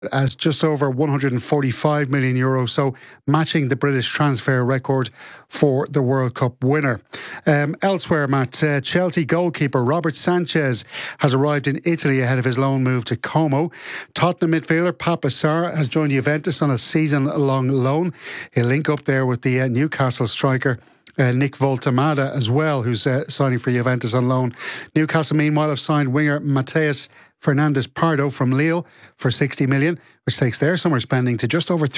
as just over 145 million euro, so matching the British transfer record for the World Cup winner. Elsewhere, Matt, Chelsea goalkeeper Robert Sanchez has arrived in Italy ahead of his loan move to Como. Tottenham midfielder Pape Sarr has joined Juventus on a season-long loan. He'll link up there with the Newcastle striker Nick Voltemada as well, who's signing for Juventus on loan. Newcastle, meanwhile, have signed winger Mateus Fernandes Pardo from Lille for 60 million, which takes their summer spending to just over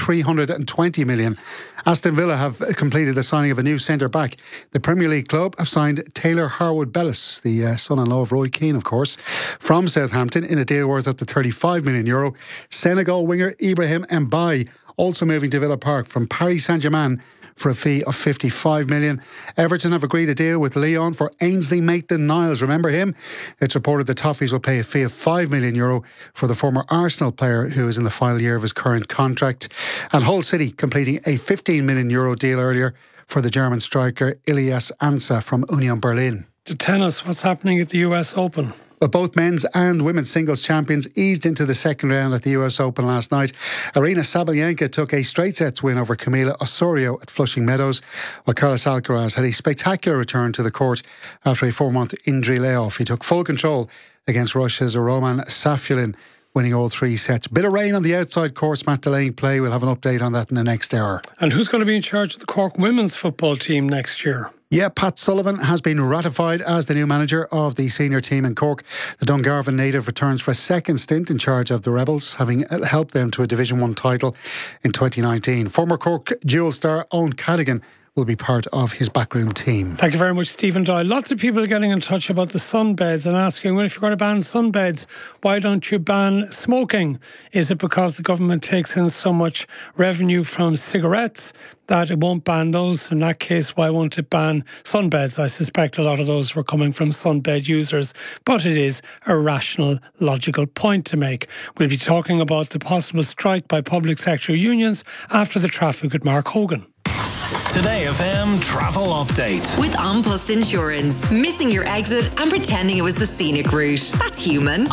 320 million. Aston Villa have completed the signing of a new centre-back. The Premier League club have signed Taylor Harwood-Bellis, the son-in-law of Roy Keane, of course, from Southampton in a deal worth up to 35 million euro. Senegal winger Ibrahim Mbaye also moving to Villa Park from Paris Saint-Germain for a fee of 55 million. Everton have agreed a deal with Lyon for Ainsley Maitland-Niles. Remember him? It's reported the Toffees will pay a fee of 5 million euro for the former Arsenal player who is in the final year of his current contract. And Hull City completing a 15 million euro deal earlier for the German striker Ilias Ansa from Union Berlin. To tennis, what's happening at the US Open? But both men's and women's singles champions eased into the second round at the US Open last night. Aryna Sabalenka took a straight sets win over Camila Osorio at Flushing Meadows, while Carlos Alcaraz had a spectacular return to the court after a 4-month injury layoff. He took full control against Russia's Roman Safulin, winning all 3 sets. Bit of rain on the outside courts, Matt, delaying play. We'll have an update on that in the next hour. And who's going to be in charge of the Cork women's football team next year? Yeah, Pat Sullivan has been ratified as the new manager of the senior team in Cork. The Dungarvan native returns for a second stint in charge of the Rebels, having helped them to a Division 1 title in 2019. Former Cork dual star Owen Cadigan will be part of his backroom team. Thank you very much, Stephen Doyle. Lots of people are getting in touch about the sunbeds and asking, well, if you're going to ban sunbeds, why don't you ban smoking? Is it because the government takes in so much revenue from cigarettes that it won't ban those? In that case, why won't it ban sunbeds? I suspect a lot of those were coming from sunbed users, but it is a rational, logical point to make. We'll be talking about the possible strike by public sector unions after the traffic with Mark Hogan. Today FM travel update. With An Post Insurance. Missing your exit and pretending it was the scenic route. That's human.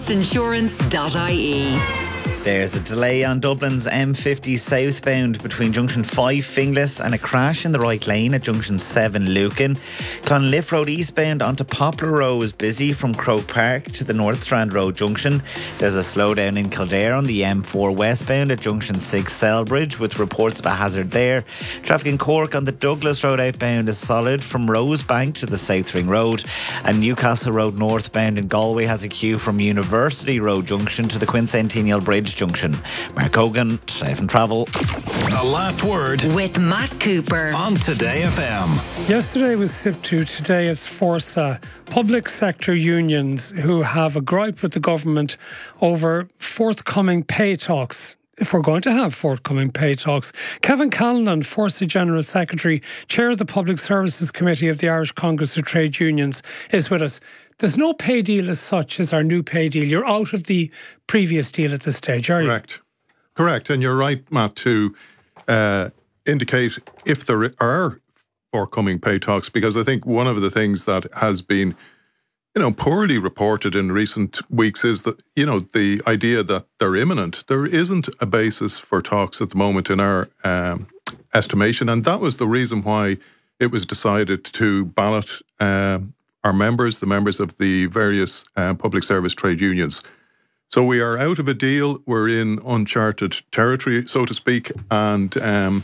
Anpostinsurance.ie. There's a delay on Dublin's M50 southbound between Junction 5 Finglas and a crash in the right lane at Junction 7 Lucan. Clonliff Road eastbound onto Poplar Row is busy from Croke Park to the North Strand Road junction. There's a slowdown in Kildare on the M4 westbound at Junction 6 Selbridge with reports of a hazard there. Traffic in Cork on the Douglas Road outbound is solid from Rosebank to the South Ring Road. And Newcastle Road northbound in Galway has a queue from University Road junction to the Quincentennial Bridge junction. Mark Hogan, Safe and Travel. The last word with Matt Cooper on Today FM. Yesterday was SIP2, today it's Forsa. Public sector unions who have a gripe with the government over forthcoming pay talks. If we're going to have forthcoming pay talks. Kevin Callan, Forsa General Secretary, Chair of the Public Services Committee of the Irish Congress of Trade Unions, is with us. There's no pay deal as such as our new pay deal. You're out of the previous deal at this stage, are you? Correct. And you're right, Matt, to indicate if there are forthcoming pay talks, because I think one of the things that has been poorly reported in recent weeks is that, the idea that they're imminent. There isn't a basis for talks at the moment in our estimation. And that was the reason why it was decided to ballot our members, the members of the various public service trade unions. So we are out of a deal. We're in uncharted territory, so to speak. And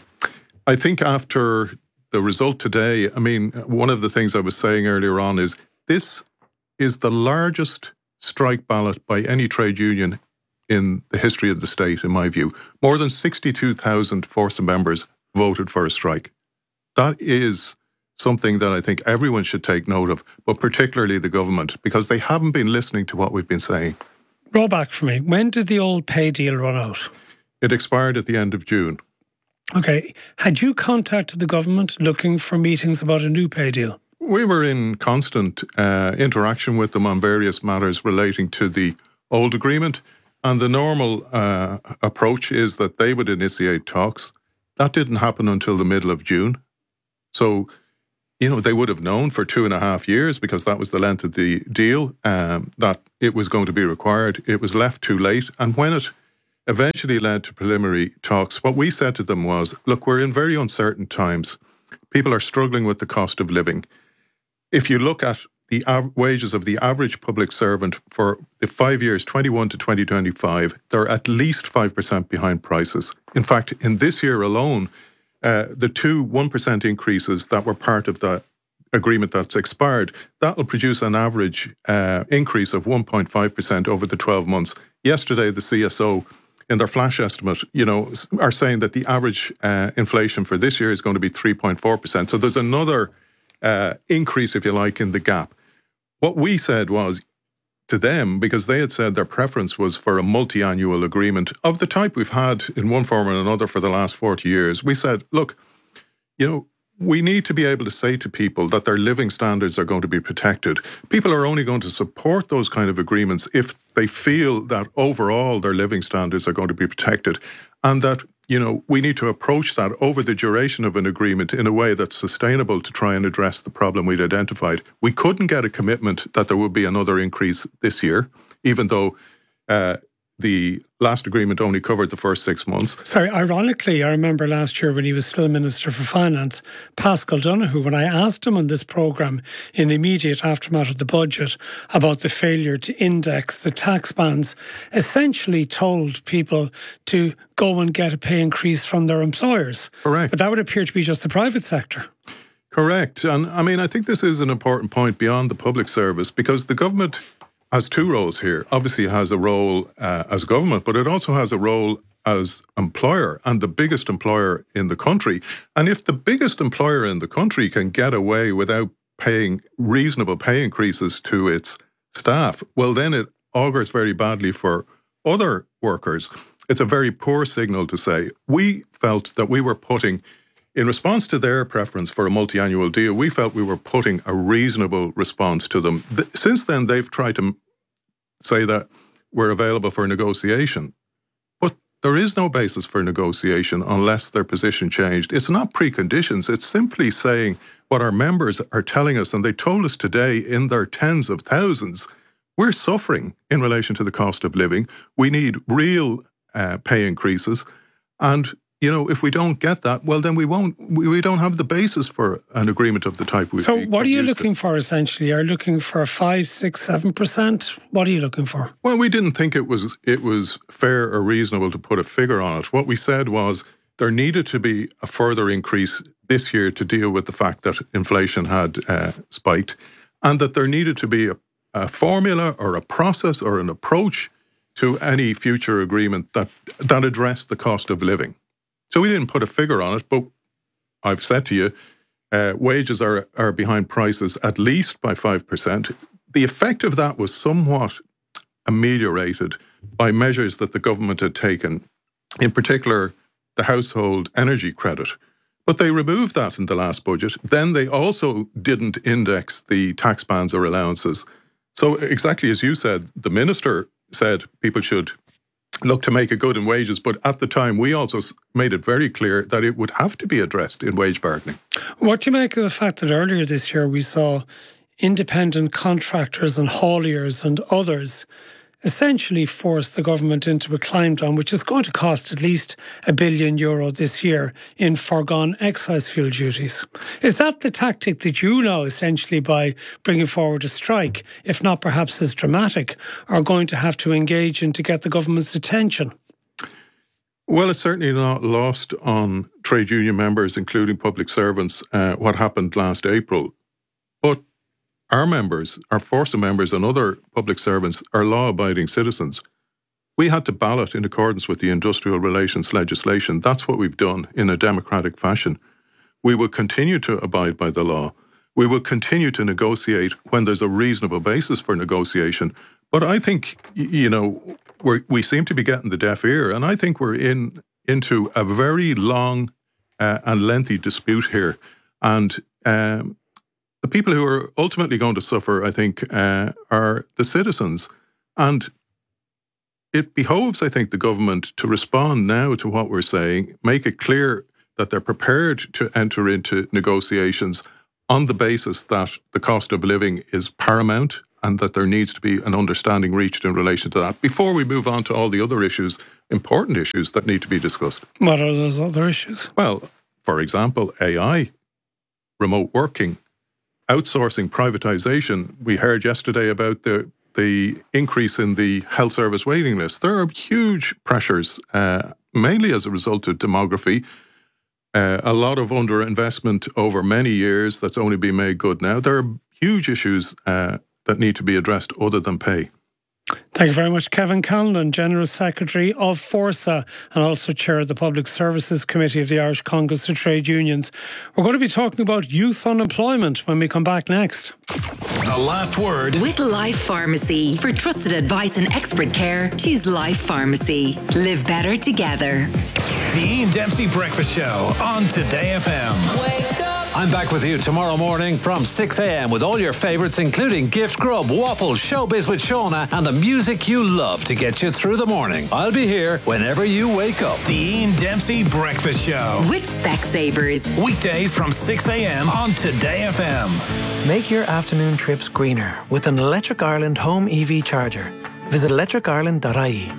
I think after the result today, one of the things I was saying earlier on is this is the largest strike ballot by any trade union in the history of the state, in my view. More than 62,000 Forsa members voted for a strike. That is something that I think everyone should take note of, but particularly the government, because they haven't been listening to what we've been saying. Roll back for me. When did the old pay deal run out? It expired at the end of June. Okay. Had you contacted the government looking for meetings about a new pay deal? We were in constant interaction with them on various matters relating to the old agreement. And the normal approach is that they would initiate talks. That didn't happen until the middle of June. So, they would have known for 2.5 years, because that was the length of the deal, that it was going to be required. It was left too late. And when it eventually led to preliminary talks. What we said to them was, look, we're in very uncertain times. People are struggling with the cost of living. If you look at the wages of the average public servant for the 5 years, 21 to 2025, they're at least 5% behind prices. In fact, in this year alone, the two 1% increases that were part of the agreement that's expired, that will produce an average increase of 1.5% over the 12 months. Yesterday, the CSO, in their flash estimate, are saying that the average inflation for this year is going to be 3.4%. So there's another increase, if you like, in the gap. What we said was to them, because they had said their preference was for a multi-annual agreement of the type we've had in one form or another for the last 40 years. We said, look, we need to be able to say to people that their living standards are going to be protected. People are only going to support those kind of agreements if they feel that overall their living standards are going to be protected, and that we need to approach that over the duration of an agreement in a way that's sustainable to try and address the problem we'd identified. We couldn't get a commitment that there would be another increase this year, even though the last agreement only covered the first 6 months. Sorry, ironically, I remember last year when he was still Minister for Finance, Paschal Donohoe, when I asked him on this programme in the immediate aftermath of the budget about the failure to index the tax bands, essentially told people to go and get a pay increase from their employers. Correct. But that would appear to be just the private sector. Correct. And I think this is an important point beyond the public service, because the government has two roles here. Obviously, it has a role as government, but it also has a role as employer, and the biggest employer in the country. And if the biggest employer in the country can get away without paying reasonable pay increases to its staff, well, then it augurs very badly for other workers. It's a very poor signal to say. We felt that we were putting, in response to their preference for a multi-annual deal, we felt we were putting a reasonable response to them. Since then, they've tried to say that we're available for negotiation. But there is no basis for negotiation unless their position changed. It's not preconditions. It's simply saying what our members are telling us, and they told us today in their tens of thousands, we're suffering in relation to the cost of living. We need real pay increases. And if we don't get that, well, then we don't have the basis for an agreement of the type we. So what are you looking for, essentially? Are you looking for 5, 6, 7%? What are you looking for? Well, we didn't think it was fair or reasonable to put a figure on it. What we said was there needed to be a further increase this year to deal with the fact that inflation had spiked, and that there needed to be a formula or a process or an approach to any future agreement that addressed the cost of living. So we didn't put a figure on it, but I've said to you, wages are behind prices at least by 5%. The effect of that was somewhat ameliorated by measures that the government had taken, in particular the household energy credit. But they removed that in the last budget. Then they also didn't index the tax bands or allowances. So exactly as you said, the minister said people should look to make it good in wages, but at the time we also made it very clear that it would have to be addressed in wage bargaining. What do you make of the fact that earlier this year we saw independent contractors and hauliers and others essentially force the government into a climb down, which is going to cost at least €1 billion this year in foregone excise fuel duties? Is that the tactic that you now, essentially by bringing forward a strike, if not perhaps as dramatic, are going to have to engage in to get the government's attention? Well, it's certainly not lost on trade union members, including public servants, what happened last April. But our members, our FORSA members and other public servants are law-abiding citizens. We had to ballot in accordance with the industrial relations legislation. That's what we've done in a democratic fashion. We will continue to abide by the law. We will continue to negotiate when there's a reasonable basis for negotiation. But I think, we seem to be getting the deaf ear, and I think we're into a very long and lengthy dispute here. And the people who are ultimately going to suffer, I think, are the citizens. And it behoves, I think, the government to respond now to what we're saying, make it clear that they're prepared to enter into negotiations on the basis that the cost of living is paramount and that there needs to be an understanding reached in relation to that. Before we move on to all the other issues, important issues that need to be discussed. What are those other issues? Well, for example, AI, remote working, outsourcing, privatization. We heard yesterday about the increase in the health service waiting list. There are huge pressures, mainly as a result of demography. A lot of underinvestment over many years that's only been made good now. There are huge issues that need to be addressed other than pay. Thank you very much, Kevin Conlon, General Secretary of Forsa and also Chair of the Public Services Committee of the Irish Congress of Trade Unions. We're going to be talking about youth unemployment when we come back next. The last word with Life Pharmacy. For trusted advice and expert care, choose Life Pharmacy. Live better together. The Ian Dempsey Breakfast Show on Today FM. Wake up. I'm back with you tomorrow morning from 6 a.m. with all your favourites, including Gift Grub, Waffles, Showbiz with Shauna, and the music you love to get you through the morning. I'll be here whenever you wake up. The Ian Dempsey Breakfast Show with Specsavers. Weekdays from 6 a.m. on Today FM. Make your afternoon trips greener with an Electric Ireland home EV charger. Visit electricireland.ie.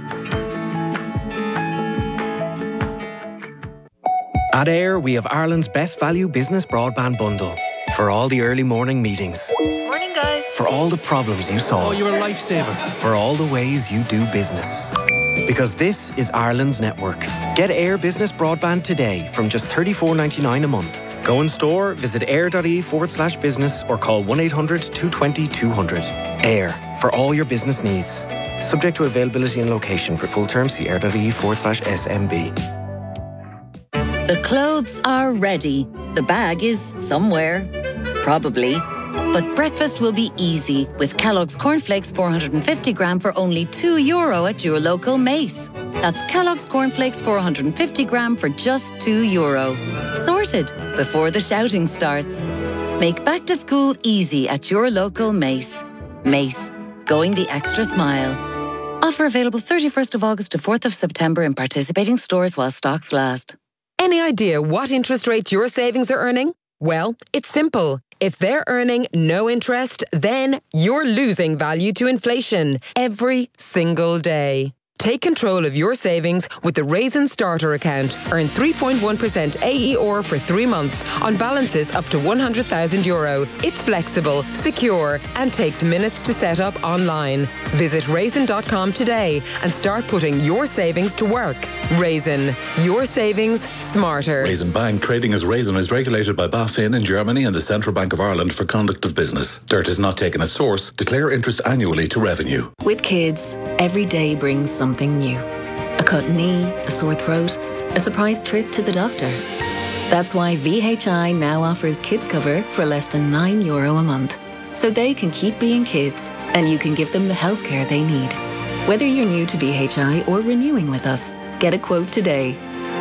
At Air, we have Ireland's best value business broadband bundle. For all the early morning meetings. Morning, guys. For all the problems you solve. Oh, you're a lifesaver. For all the ways you do business. Because this is Ireland's network. Get Air Business Broadband today from just $34.99 a month. Go in store, visit air.ie/business or call 1-800-220-200. Air, for all your business needs. Subject to availability and location. For full terms, see air.ie/SMB. The clothes are ready. The bag is somewhere. Probably. But breakfast will be easy with Kellogg's Cornflakes 450 gram for only €2 at your local Mace. That's Kellogg's Cornflakes 450 gram for just €2. Sorted before the shouting starts. Make back to school easy at your local Mace. Mace, going the extra smile. Offer available 31st of August to 4th of September in participating stores while stocks last. Any idea what interest rate your savings are earning? Well, it's simple. If they're earning no interest, then you're losing value to inflation every single day. Take control of your savings with the Raisin Starter account. Earn 3.1% AER for 3 months on balances up to €100,000. It's flexible, secure, and takes minutes to set up online. Visit raisin.com today and start putting your savings to work. Raisin, your savings smarter. Raisin Bank trading as Raisin is regulated by BaFin in Germany and the Central Bank of Ireland for conduct of business. Dirt is not taken as source. Declare interest annually to revenue. With kids, every day brings something new. A cut knee, a sore throat, a surprise trip to the doctor. That's why VHI now offers kids cover for less than €9 a month. So they can keep being kids and you can give them the healthcare they need. Whether you're new to VHI or renewing with us, get a quote today.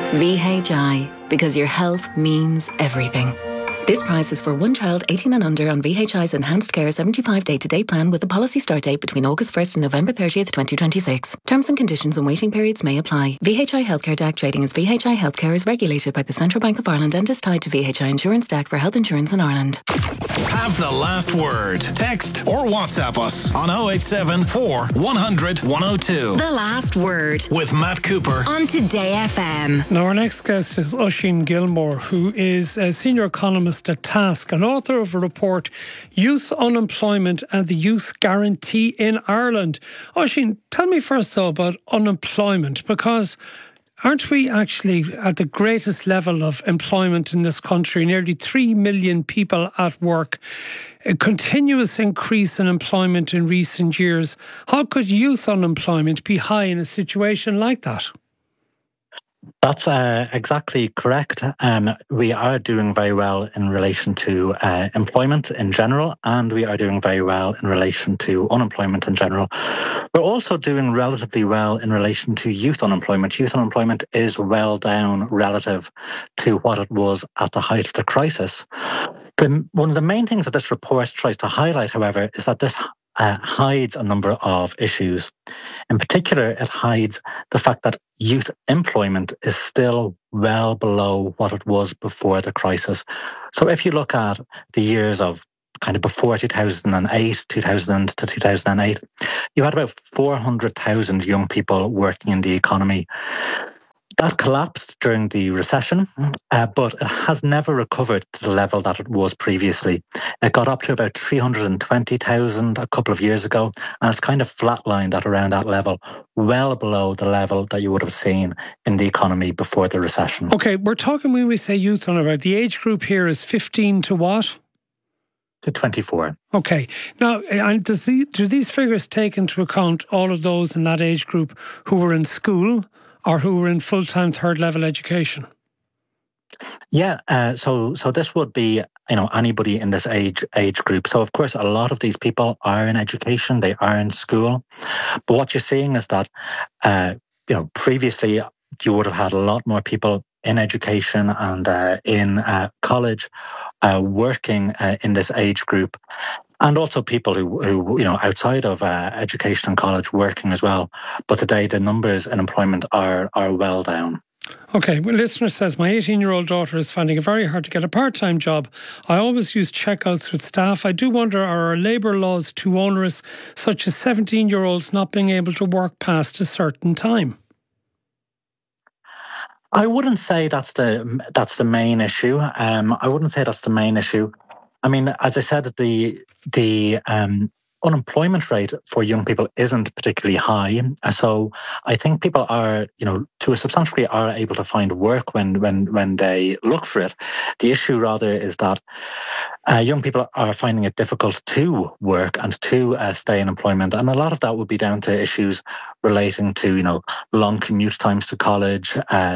VHI, because your health means everything. This price is for one child 18 and under on VHI's Enhanced Care 75 day-to-day plan with a policy start date between August 1st and November 30th, 2026. Terms and conditions and waiting periods may apply. VHI Healthcare DAC trading as VHI Healthcare is regulated by the Central Bank of Ireland and is tied to VHI Insurance DAC for health insurance in Ireland. Have the last word. Text or WhatsApp us on 087 4 100 102. The last word with Matt Cooper on Today FM. Now our next guest is Oisín Gilmore, who is a senior economist at Task and author of a report, Youth Unemployment and the Youth Guarantee in Ireland. Oisín, tell me first though about unemployment, because aren't we actually at the greatest level of employment in this country? Nearly 3 million people at work. A continuous increase in employment in recent years. How could youth unemployment be high in a situation like that? That's exactly correct. We are doing very well in relation to employment in general, and we are doing very well in relation to unemployment in general. We're also doing relatively well in relation to youth unemployment. Youth unemployment is well down relative to what it was at the height of the crisis. One of the main things that this report tries to highlight, however, is that this hides a number of issues. In particular, it hides the fact that youth employment is still well below what it was before the crisis. So if you look at the years of kind of before 2008, 2000 to 2008, you had about 400,000 young people working in the economy. That collapsed during the recession, but it has never recovered to the level that it was previously. It got up to about 320,000 a couple of years ago, and it's kind of flatlined at around that level, well below the level that you would have seen in the economy before the recession. Okay, we're talking, when we say youth, on about the age group here is 15 to what? To 24. Okay. Now, and do these figures take into account all of those in that age group who were in school or who were in full-time third-level education? Yeah, so this would be, anybody in this age group. So, of course, a lot of these people are in education, they are in school. But what you're seeing is that, previously you would have had a lot more people in education and in college working in this age group. And also people who outside of education and college working as well. But today the numbers in employment are well down. Okay, well, listener says, my 18-year-old daughter is finding it very hard to get a part-time job. I always use checkouts with staff. I do wonder, are our labour laws too onerous, such as 17-year-olds not being able to work past a certain time? I wouldn't say that's the main issue. I wouldn't say that's the main issue. I mean, as I said, the unemployment rate for young people isn't particularly high. So I think people are, to a substantial degree, are able to find work when they look for it. The issue rather is that young people are finding it difficult to work and to stay in employment. And a lot of that would be down to issues relating to, long commute times to college,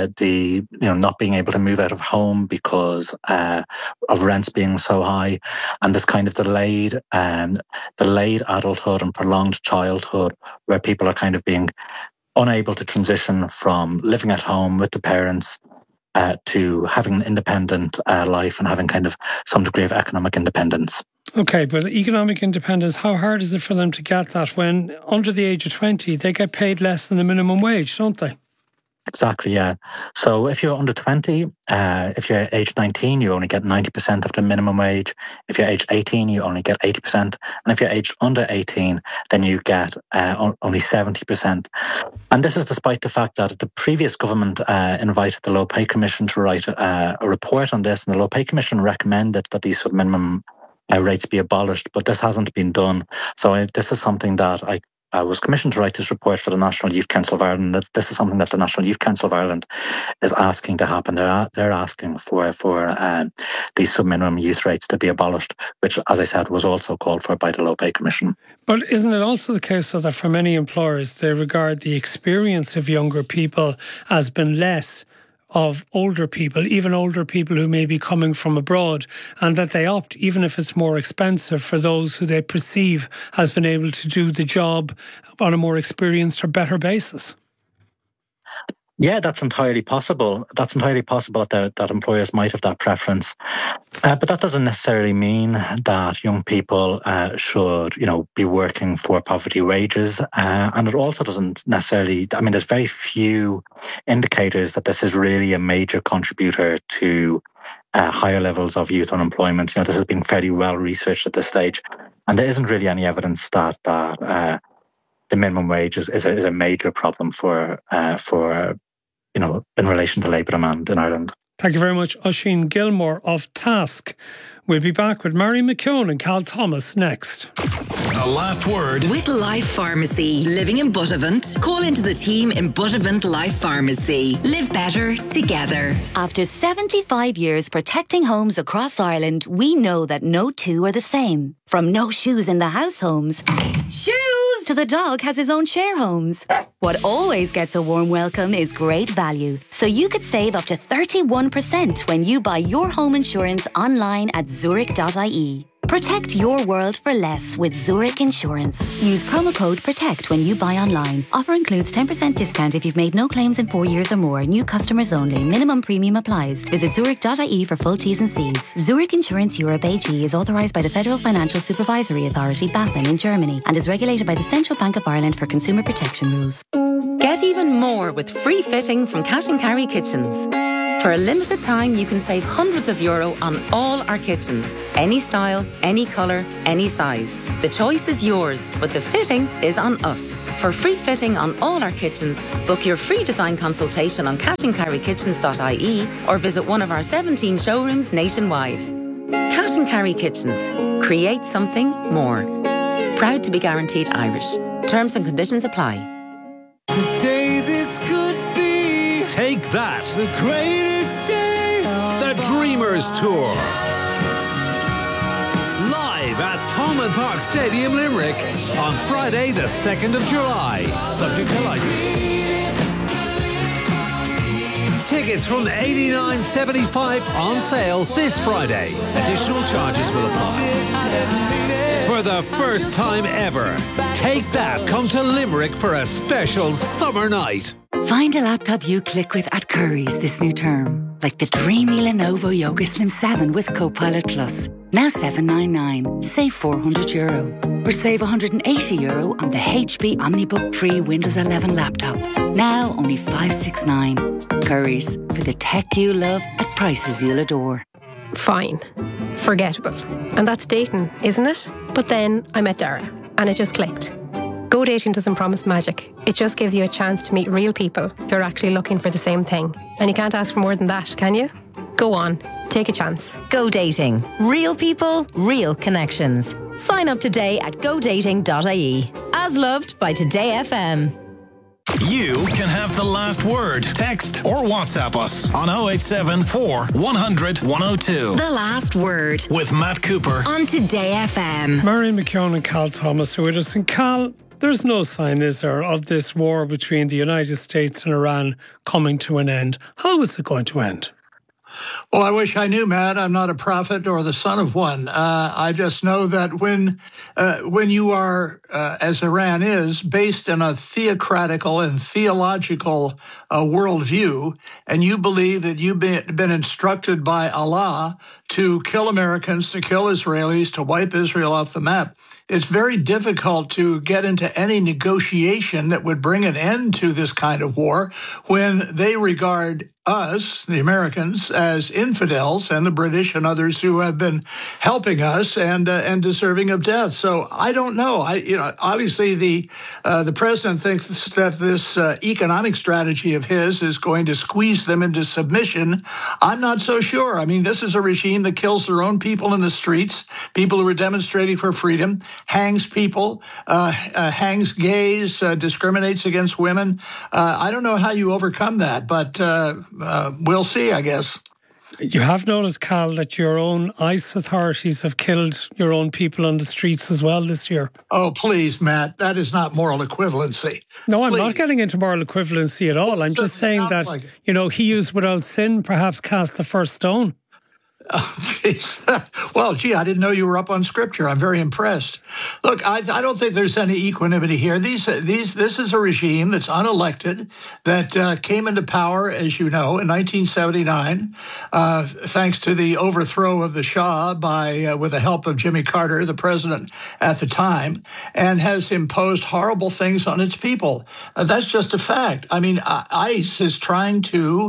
not being able to move out of home because of rents being so high, and this kind of delayed adulthood and prolonged childhood, where people are kind of being unable to transition from living at home with the parents to having an independent life and having kind of some degree of economic independence. Okay, but economic independence, how hard is it for them to get that when under the age of 20, they get paid less than the minimum wage, don't they? Exactly, yeah. So if you're under 20, if you're age 19, you only get 90% of the minimum wage. If you're age 18, you only get 80%. And if you're aged under 18, then you get only 70%. And this is despite the fact that the previous government invited the Low Pay Commission to write a report on this, and the Low Pay Commission recommended that these sub-minimum rates be abolished, but this hasn't been done. So this is something that I was commissioned to write this report for the National Youth Council of Ireland. This is something that the National Youth Council of Ireland is asking to happen. They're asking for these sub-minimum youth rates to be abolished, which, as I said, was also called for by the Low Pay Commission. But isn't it also the case that for many employers, they regard the experience of younger people as being less of older people, even older people who may be coming from abroad, and that they opt, even if it's more expensive, for those who they perceive has been able to do the job on a more experienced or better basis? Yeah, that's entirely possible. That's entirely possible that employers might have that preference. But that doesn't necessarily mean that young people should, be working for poverty wages. And it also doesn't necessarily, there's very few indicators that this is really a major contributor to higher levels of youth unemployment. This has been fairly well researched at this stage. And there isn't really any evidence that the minimum wage is a major problem for in relation to labour demand in Ireland. Thank you very much, Oisin Gilmore of Task. We'll be back with Mary McKeown and Cal Thomas next. The last word. With Life Pharmacy. Living in Buttevant? Call into the team in Buttevant Life Pharmacy. Live better together. After 75 years protecting homes across Ireland, we know that no two are the same. From no shoes in the house homes, shoes, to the dog has his own share homes. What always gets a warm welcome is great value. So you could save up to 31% when you buy your home insurance online at Zurich.ie. Protect your world for less with Zurich Insurance. Use promo code PROTECT when you buy online. Offer includes 10% discount if you've made no claims in 4 years or more. New customers only. Minimum premium applies. Visit Zurich.ie for full T's and C's. Zurich Insurance Europe AG is authorised by the Federal Financial Supervisory Authority, BaFin, in Germany, and is regulated by the Central Bank of Ireland for consumer protection rules. Get even more with free fitting from Cash & Carry Kitchens. For a limited time, you can save hundreds of euro on all our kitchens. Any style, any colour, any size. The choice is yours, but the fitting is on us. For free fitting on all our kitchens, book your free design consultation on cashandcarrykitchens.ie or visit one of our 17 showrooms nationwide. Cash and Carry Kitchens. Create something more. Proud to be guaranteed Irish. Terms and conditions apply. Today this could be Take That, the greatest day of the Dreamers Tour. Live at Thomond Park Stadium, Limerick on Friday the 2nd of July. Subject to license. Tickets from $89.75 on sale this Friday. Additional charges will apply. For the first time ever, Take That come to Limerick for a special summer night. Find a laptop you click with at Currys this new term, like the dreamy Lenovo Yoga Slim 7 with Copilot Plus. Now $799, save €400. Or save €180 on the HP OmniBook 3 Windows 11 laptop. Now only $569. Currys, for the tech you love at prices you'll adore. Fine. Forgettable. And that's dating, isn't it? But then I met Dara, and it just clicked. Go Dating doesn't promise magic. It just gives you a chance to meet real people who are actually looking for the same thing. And you can't ask for more than that, can you? Go on. Take a chance. Go Dating. Real people, real connections. Sign up today at godating.ie. As loved by Today FM. You can have the last word. Text or WhatsApp us on 0874 100 102. The Last Word With Matt Cooper on Today FM. Marion McKeown and Cal Thomas are with us. And Cal, there's no sign, is there, of this war between the United States and Iran coming to an end. How is it going to end? Well, I wish I knew, Matt. I'm not a prophet or the son of one. I just know that when you are, as Iran is, based in a theocratical and theological worldview, and you believe that you've been instructed by Allah to kill Americans, to kill Israelis, to wipe Israel off the map, it's very difficult to get into any negotiation that would bring an end to this kind of war when they regard us, the Americans, as infidels, and the British and others who have been helping us and deserving of death. So I don't know. Obviously the president thinks that this economic strategy of his is going to squeeze them into submission. I'm not so sure. I mean, this is a regime that kills their own people in the streets, people who are demonstrating for freedom, hangs people, hangs gays, discriminates against women. I don't know how you overcome that, but we'll see, I guess. You have noticed, Cal, that your own ICE authorities have killed your own people on the streets as well this year. Oh, please, Matt, that is not moral equivalency. No, I'm not getting into moral equivalency at all. I'm just saying that, he who's without sin perhaps cast the first stone. Oh, geez. Well, I didn't know you were up on scripture. I'm very impressed. Look, I don't think there's any equanimity here. This is a regime that's unelected, that came into power, as you know, in 1979, thanks to the overthrow of the Shah with the help of Jimmy Carter, the president at the time, and has imposed horrible things on its people. That's just a fact. I mean, ICE is trying to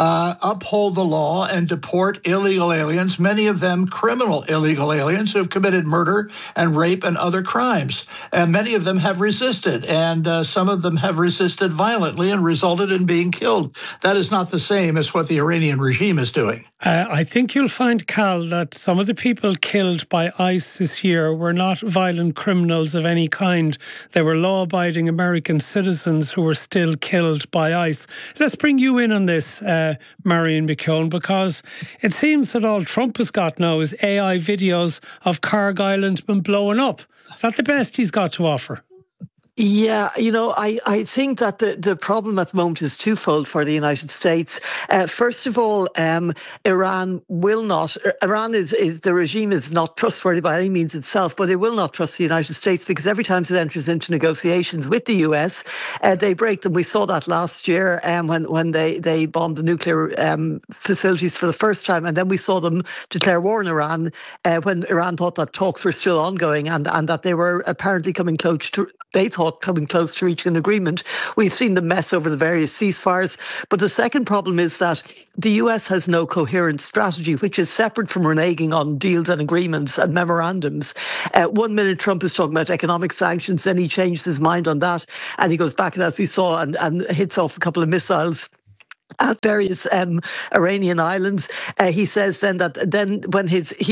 uphold the law and deport illegal aliens, many of them criminal illegal aliens who have committed murder and rape and other crimes. And many of them have resisted, and some of them have resisted violently and resulted in being killed. That is not the same as what the Iranian regime is doing. I think you'll find, Cal, that some of the people killed by ICE this year were not violent criminals of any kind. They were law-abiding American citizens who were still killed by ICE. Let's bring you in on this, Marion McKeown, because it seems that all Trump has got now is AI videos of Carg Island been blowing up. Is that the best he's got to offer? Yeah, I think that the problem at the moment is twofold for the United States. First of all, Iran is the regime is not trustworthy by any means itself, but it will not trust the United States because every time it enters into negotiations with the US, they break them. We saw that last year when they bombed the nuclear facilities for the first time, and then we saw them declare war on Iran when Iran thought that talks were still ongoing and that they were apparently coming close to, they thought, thought coming close to reaching an agreement. We've seen the mess over the various ceasefires. But the second problem is that the US has no coherent strategy, which is separate from reneging on deals and agreements and memorandums. 1 minute Trump is talking about economic sanctions, then he changes his mind on that, and he goes back, as we saw, and hits off a couple of missiles at various Iranian islands. He says then that when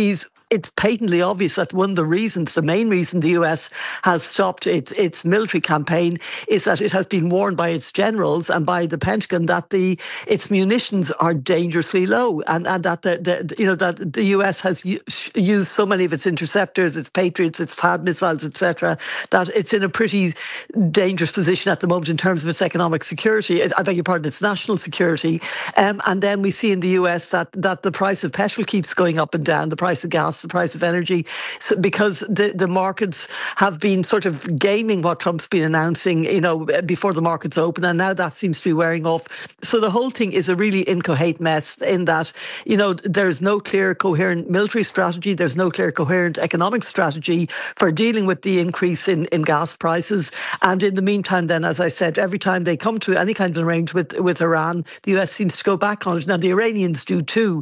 it's patently obvious that one of the reasons, the main reason the US has stopped its military campaign is that it has been warned by its generals and by the Pentagon that its munitions are dangerously low, and that that the US has used so many of its interceptors, its Patriots, its THAAD missiles, etc., that it's in a pretty dangerous position at the moment in terms of its economic security. I beg your pardon, its national security. And then we see in the US that the price of petrol keeps going up and down, the price of gas, the price of energy, because the markets have been sort of gaming what Trump's been announcing, before the markets open, and now that seems to be wearing off. So the whole thing is a really incoherent mess in that, there's no clear, coherent military strategy, there's no clear, coherent economic strategy for dealing with the increase in gas prices. And in the meantime, then, as I said, every time they come to any kind of arrangement with Iran, the US seems to go back on it. Now, the Iranians do too,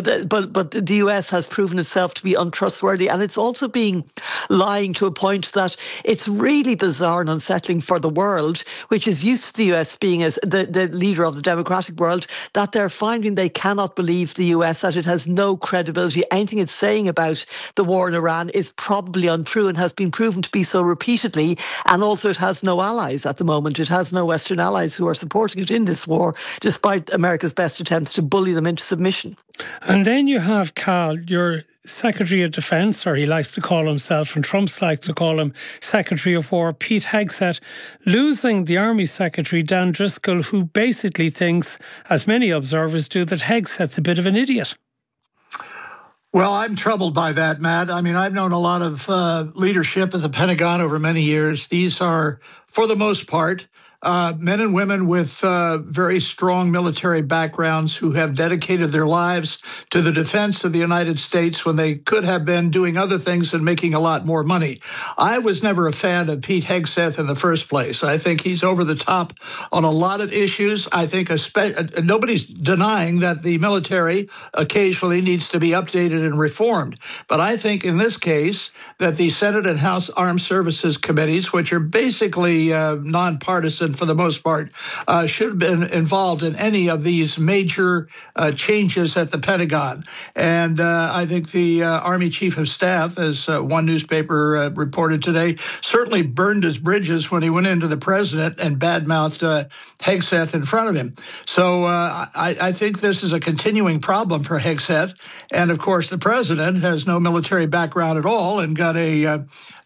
but the US has proven itself to be untrustworthy, and it's also being lying to a point that it's really bizarre and unsettling for the world, which is used to the US being as the leader of the democratic world, that they're finding they cannot believe the US, that it has no credibility. Anything it's saying about the war in Iran is probably untrue and has been proven to be so repeatedly, and also it has no allies at the moment. It has no Western allies who are supporting it in this war, despite America's best attempts to bully them into submission. And then you have Cal, your Secretary of Defence, or he likes to call himself, and Trump's like to call him Secretary of War, Pete Hegseth, losing the Army Secretary, Dan Driscoll, who basically thinks, as many observers do, that Hegseth's a bit of an idiot. Well, I'm troubled by that, Matt. I mean, I've known a lot of leadership at the Pentagon over many years. These are, for the most part, men and women with very strong military backgrounds who have dedicated their lives to the defense of the United States when they could have been doing other things and making a lot more money. I was never a fan of Pete Hegseth in the first place. I think he's over the top on a lot of issues. I think nobody's denying that the military occasionally needs to be updated and reformed. But I think in this case that the Senate and House Armed Services Committees, which are basically nonpartisan for the most part, should have been involved in any of these major changes at the Pentagon. And I think the Army Chief of Staff, as one newspaper reported today, certainly burned his bridges when he went into the president and badmouthed Hegseth in front of him. So I think this is a continuing problem for Hegseth. And of course, the president has no military background at all and got a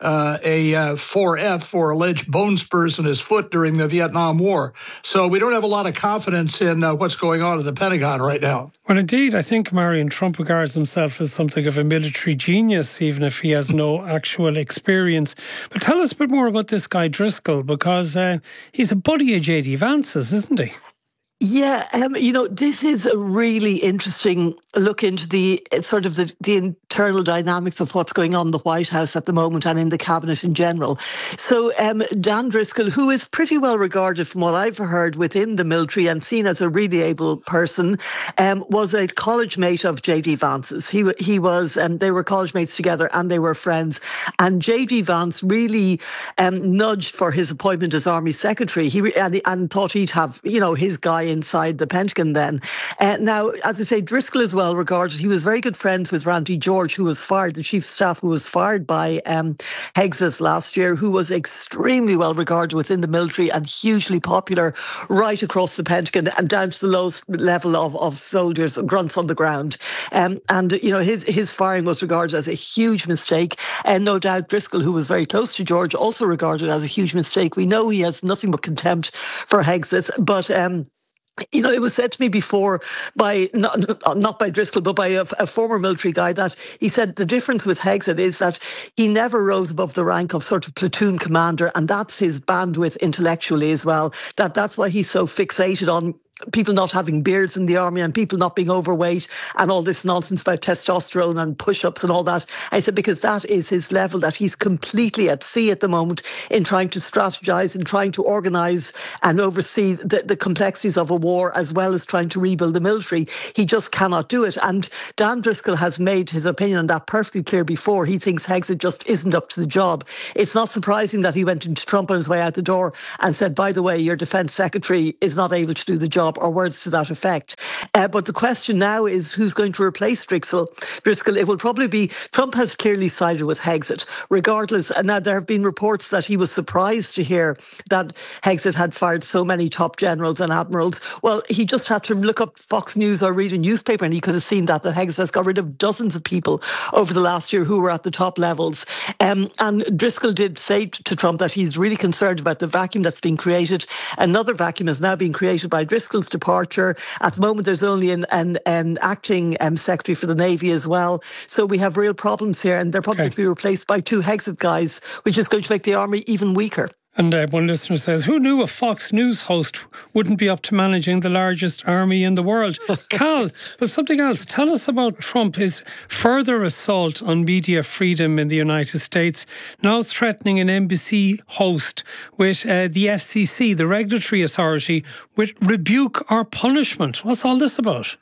4F for alleged bone spurs in his foot during the Vietnam War. So we don't have a lot of confidence in what's going on at the Pentagon right now. Well, indeed, I think Marion Trump regards himself as something of a military genius, even if he has no actual experience. But tell us a bit more about this guy Driscoll, because he's a buddy of J.D. Vance's, isn't he? Yeah, this is a really interesting look into the sort of the internal dynamics of what's going on in the White House at the moment and in the cabinet in general. So Dan Driscoll, who is pretty well regarded from what I've heard within the military and seen as a really able person, was a college mate of J.D. Vance's. He was, they were college mates together and they were friends. And J.D. Vance really nudged for his appointment as Army Secretary. And thought he'd have, his guy inside the Pentagon then. Now, as I say, Driscoll is well regarded. He was very good friends with Randy George, who was fired, the Chief of Staff who was fired by Hegseth last year, who was extremely well regarded within the military and hugely popular right across the Pentagon and down to the lowest level of soldiers, grunts on the ground. His firing was regarded as a huge mistake. And no doubt Driscoll, who was very close to George, also regarded as a huge mistake. We know he has nothing but contempt for Hegseth, but it was said to me before by, not by Driscoll, but by a former military guy, that he said the difference with Hegseth is that he never rose above the rank of sort of platoon commander, and that's his bandwidth intellectually as well. That's why he's so fixated on people not having beards in the army and people not being overweight and all this nonsense about testosterone and push-ups and all that. I said, because that is his level, that he's completely at sea at the moment in trying to strategize and trying to organize and oversee the complexities of a war, as well as trying to rebuild the military. He just cannot do it. And Dan Driscoll has made his opinion on that perfectly clear before. He thinks Hegseth just isn't up to the job. It's not surprising that he went into Trump on his way out the door and said, by the way, your defence secretary is not able to do the job, or words to that effect. But the question now is who's going to replace Driscoll. It will probably be, Trump has clearly sided with Hegseth, regardless. And now there have been reports that he was surprised to hear that Hegseth had fired so many top generals and admirals. Well, he just had to look up Fox News or read a newspaper and he could have seen that Hegseth has got rid of dozens of people over the last year who were at the top levels. And Driscoll did say to Trump that he's really concerned about the vacuum that's been created. Another vacuum is now being created by Driscoll's departure. At the moment, there's only an acting secretary for the Navy as well. So we have real problems here, and they're probably going to be replaced by two Hegseth guys, which is going to make the army even weaker. And one listener says, who knew a Fox News host wouldn't be up to managing the largest army in the world? Cal, but something else. Tell us about Trump, his further assault on media freedom in the United States, now threatening an NBC host with the FCC, the regulatory authority, with rebuke or punishment. What's all this about?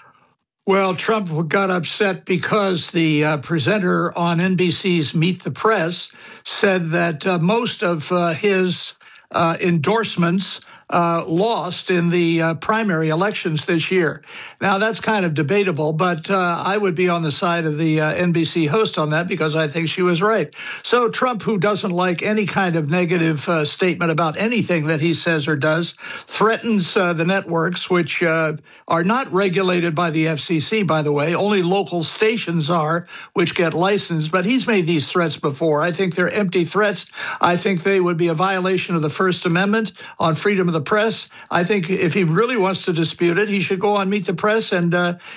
Well, Trump got upset because the presenter on NBC's Meet the Press said that most of his endorsements lost in the primary elections this year. Now, that's kind of debatable, but I would be on the side of the NBC host on that because I think she was right. So Trump, who doesn't like any kind of negative statement about anything that he says or does, threatens the networks, which are not regulated by the FCC, by the way. Only local stations are, which get licensed. But he's made these threats before. I think they're empty threats. I think they would be a violation of the First Amendment on freedom of the press. I think if he really wants to dispute it, he should go on Meet the Press and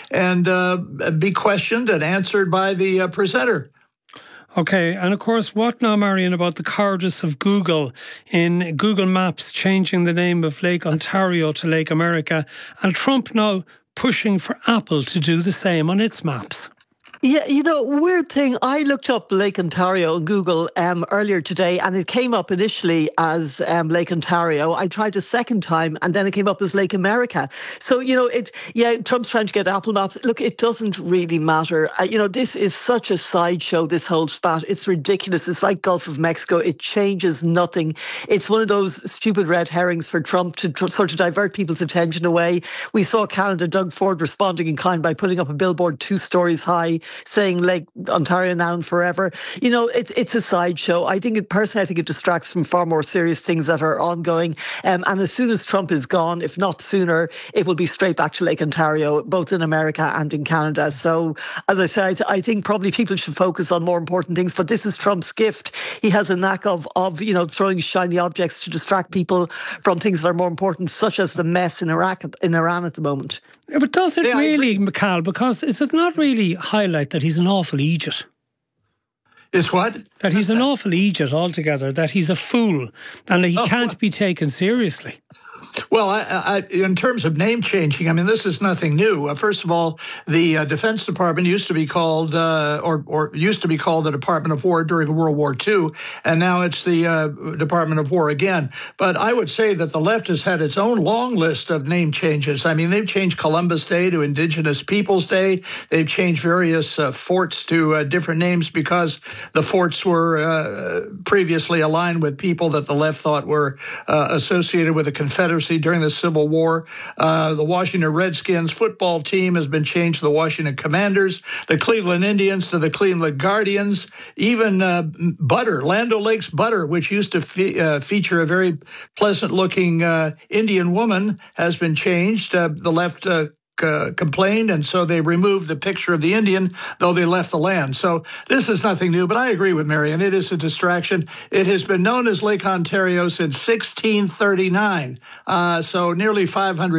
be questioned and answered by the presenter. Okay, and of course, what now, Marion, about the cowardice of Google in Google Maps changing the name of Lake Ontario to Lake America, and Trump now pushing for Apple to do the same on its maps? Yeah, weird thing. I looked up Lake Ontario on Google earlier today, and it came up initially as Lake Ontario. I tried a second time, and then it came up as Lake America. So, Trump's trying to get Apple Maps. Look, it doesn't really matter. This is such a sideshow, this whole spat. It's ridiculous. It's like Gulf of Mexico. It changes nothing. It's one of those stupid red herrings for Trump to sort of divert people's attention away. We saw Canada, Doug Ford, responding in kind by putting up a billboard 2 stories high, saying Lake Ontario now and forever. It's a sideshow. I think it distracts from far more serious things that are ongoing. And as soon as Trump is gone, if not sooner, it will be straight back to Lake Ontario, both in America and in Canada. So, as I said, I think probably people should focus on more important things. But this is Trump's gift. He has a knack of throwing shiny objects to distract people from things that are more important, such as the mess in Iran at the moment. But does it really, Cal? Because is it not really highlight that he's an awful idiot? Is what? That he's an awful idiot altogether, that he's a fool, and that he can't be taken seriously. Well, I, in terms of name changing, I mean, this is nothing new. First of all, the Defense Department used to be called, or used to be called the Department of War during World War II, and now it's the Department of War again. But I would say that the left has had its own long list of name changes. I mean, they've changed Columbus Day to Indigenous Peoples Day. They've changed various forts to different names because the forts were previously aligned with people that the left thought were associated with the Confederacy during the Civil War. The Washington Redskins football team has been changed to the Washington Commanders, the Cleveland Indians to the Cleveland Guardians, even Butter, Land O'Lakes Butter, which used to feature a very pleasant-looking Indian woman, has been changed. The left complained, and so they removed the picture of the Indian, though they left the land. So this is nothing new, but I agree with Marion. It is a distraction. It has been known as Lake Ontario since 1639, so nearly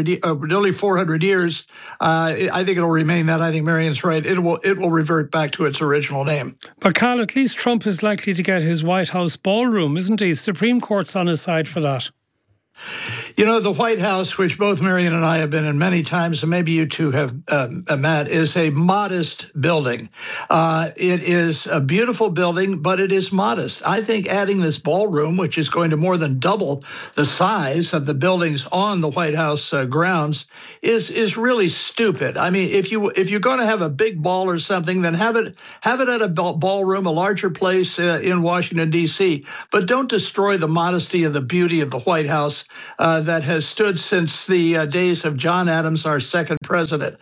400 years. I think it'll remain that. I think Marion's right. It will revert back to its original name. But Carl, at least Trump is likely to get his White House ballroom, isn't he? Supreme Court's on his side for that. You know, the White House, which both Marion and I have been in many times, and maybe you two have, Matt, is a modest building. It is a beautiful building, but it is modest. I think adding this ballroom, which is going to more than double the size of the buildings on the White House grounds, is really stupid. I mean, if you're going to have a big ball or something, then have it at a ballroom, a larger place in Washington, D.C., but don't destroy the modesty and the beauty of the White House that has stood since the days of John Adams, our second president.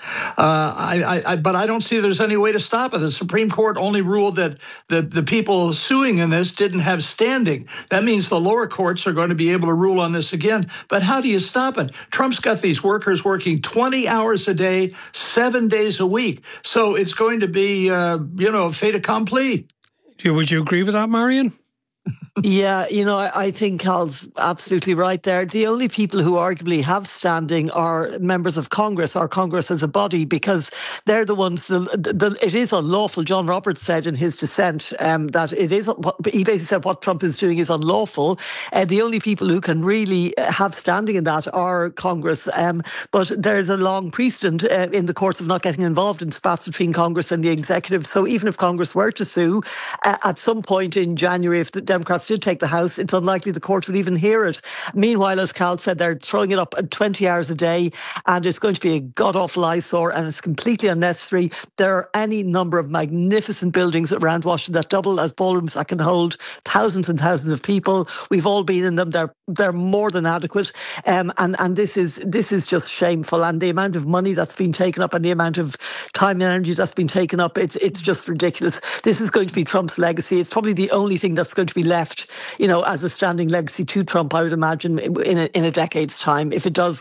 But I don't see there's any way to stop it. The Supreme Court only ruled that the people suing in this didn't have standing. That means the lower courts are going to be able to rule on this again. But how do you stop it? Trump's got these workers working 20 hours a day, 7 days a week. So it's going to be, fait accompli. Would you agree with that, Marion? Yeah, I think Hal's absolutely right there. The only people who arguably have standing are members of Congress, or Congress as a body, because they're the ones, it is unlawful. John Roberts said in his dissent that it is, he basically said what Trump is doing is unlawful. The only people who can really have standing in that are Congress. But there's a long precedent in the courts of not getting involved in spats between Congress and the executive. So even if Congress were to sue, at some point in January, if the Democrats did take the House, it's unlikely the court would even hear it. Meanwhile, as Cal said, they're throwing it up at 20 hours a day, and it's going to be a god-awful eyesore, and it's completely unnecessary. There are any number of magnificent buildings around Washington that double as ballrooms that can hold thousands and thousands of people. We've all been in them. They're more than adequate, and this is just shameful. And the amount of money that's been taken up and the amount of time and energy that's been taken up, it's just ridiculous. This is going to be Trump's legacy. It's probably the only thing that's going to be left, as a standing legacy to Trump, I would imagine, in a decade's time, if it does.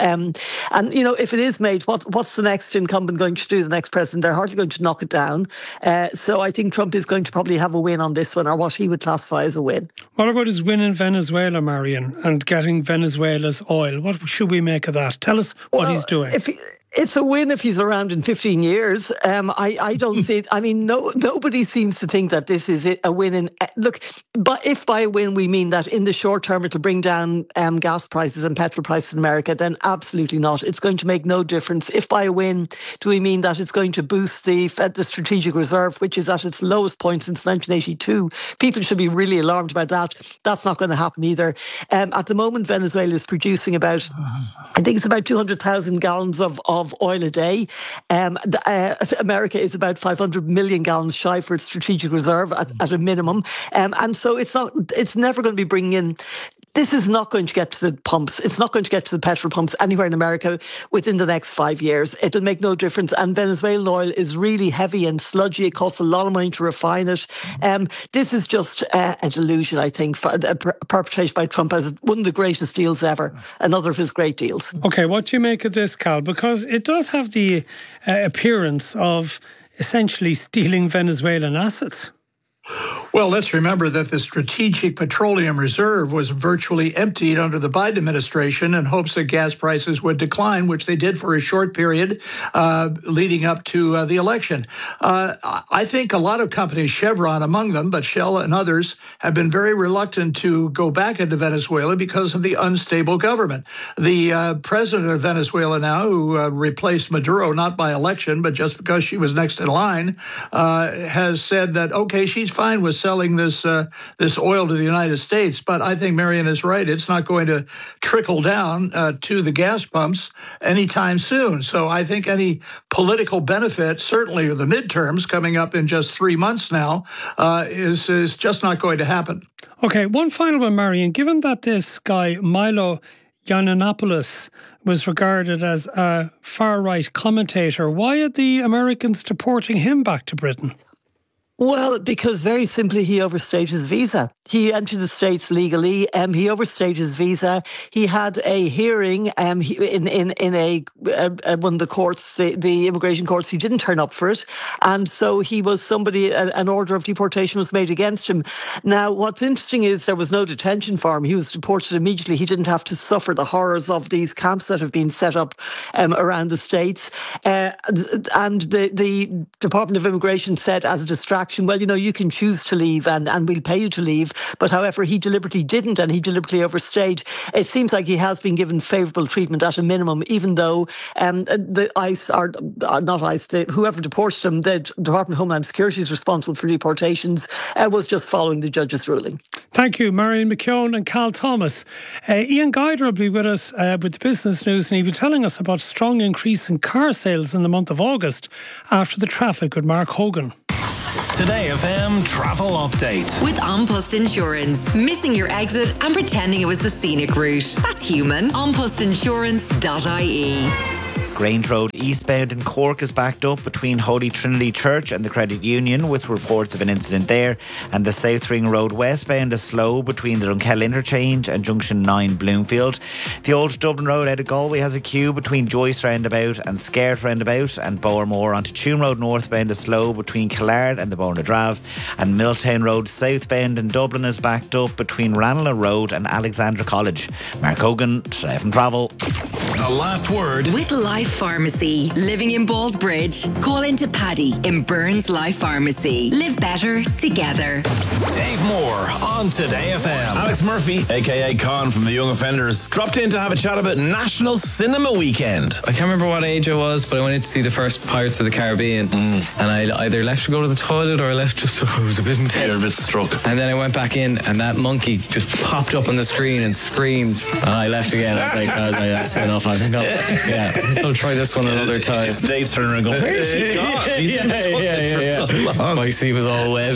If it is made, what's the next incumbent going to do, the next president? They're hardly going to knock it down. So I think Trump is going to probably have a win on this one, or what he would classify as a win. What about his win in Venezuela, Marion, and getting Venezuela's oil? What should we make of that? Tell us what he's doing. It's a win if he's around in 15 years. I don't see it. I mean, nobody seems to think that this is a win. Look, but if by a win we mean that in the short term it'll bring down gas prices and petrol prices in America, then absolutely not. It's going to make no difference. If by a win do we mean that it's going to boost the strategic reserve, which is at its lowest point since 1982, people should be really alarmed about that. That's not going to happen either. At the moment, Venezuela is producing about 200,000 gallons of oil a day. America is about 500 million gallons shy for its strategic reserve at a minimum. And so it's never going to be bringing in. This is not going to get to the pumps. It's not going to get to the petrol pumps anywhere in America within the next 5 years. It'll make no difference. And Venezuelan oil is really heavy and sludgy. It costs a lot of money to refine it. This is just a delusion, I think, perpetrated by Trump as one of the greatest deals ever, another of his great deals. Okay, what do you make of this, Cal? Because it does have the appearance of essentially stealing Venezuelan assets. Well, let's remember that the Strategic Petroleum Reserve was virtually emptied under the Biden administration in hopes that gas prices would decline, which they did for a short period leading up to the election. I think a lot of companies, Chevron among them, but Shell and others, have been very reluctant to go back into Venezuela because of the unstable government. The president of Venezuela now, who replaced Maduro not by election, but just because she was next in line, has said that, okay, she's fine with selling this oil to the United States, but I think Marion is right. It's not going to trickle down to the gas pumps anytime soon. So I think any political benefit, certainly the midterms coming up in just 3 months now, is just not going to happen. Okay, one final one, Marion. Given that this guy, Milo Yiannopoulos, was regarded as a far-right commentator, why are the Americans deporting him back to Britain? Well, because very simply he overstayed his visa. He entered the States legally. He overstayed his visa. He had a hearing in one of the courts, the immigration courts. He didn't turn up for it. And so he was somebody, an order of deportation was made against him. Now, what's interesting is there was no detention for him. He was deported immediately. He didn't have to suffer the horrors of these camps that have been set up around the States. And the Department of Immigration said as a distraction, reaction, well, you can choose to leave and we'll pay you to leave. But however, he deliberately didn't, and he deliberately overstayed. It seems like he has been given favourable treatment at a minimum, even though the ICE, or not ICE, whoever deported him, the Department of Homeland Security is responsible for deportations, was just following the judge's ruling. Thank you, Marion McKeown and Cal Thomas. Ian Guider will be with us with the business news, and he'll be telling us about strong increase in car sales in the month of August after the traffic with Mark Hogan. Today FM travel update. With An Post Insurance. Missing your exit and pretending it was the scenic route. That's human. anpostinsurance.ie. Grange Road eastbound in Cork is backed up between Holy Trinity Church and the Credit Union, with reports of an incident there. And the South Ring Road westbound is slow between the Dunkeld Interchange and Junction 9 Bloomfield. The Old Dublin Road out of Galway has a queue between Joyce Roundabout and Scaret Roundabout, and Bowermore onto Tuam Road northbound is slow between Killard and the Bona Drav. And Milltown Road southbound in Dublin is backed up between Ranelagh Road and Alexandra College. Mark Hogan, Today FM Travel. The last word with Life Pharmacy. Living in Ballsbridge. Call into Paddy in Burns Life Pharmacy. Live better together. Dave Moore on Today FM. Alex Murphy, aka Con from the Young Offenders, dropped in to have a chat about National Cinema Weekend. I can't remember what age I was, but I went in to see the first Pirates of the Caribbean, and I either left to go to the toilet or I left just so it was a bit intense. You're a bit struck. And then I went back in, and that monkey just popped up on the screen and screamed, and I left again. I was like, that's enough. I think I'll try this one another time. Dave's turning around going, where's he gone? He's in the toilet for so long. My seat was all wet.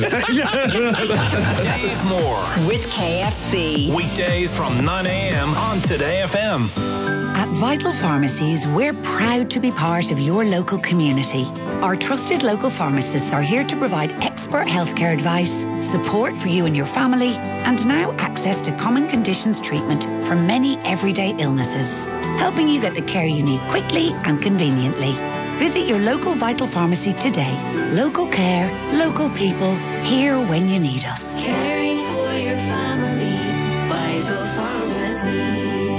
Dave Moore with KFC. Weekdays from 9 a.m. on Today FM. At Vital Pharmacies, we're proud to be part of your local community. Our trusted local pharmacists are here to provide expert healthcare advice, support for you and your family, and now access to common conditions treatment for many everyday illnesses, helping you get the care you need quickly and conveniently. Visit your local Vital Pharmacy today. Local care, local people, here when you need us. Caring for your family, Vital Pharmacies.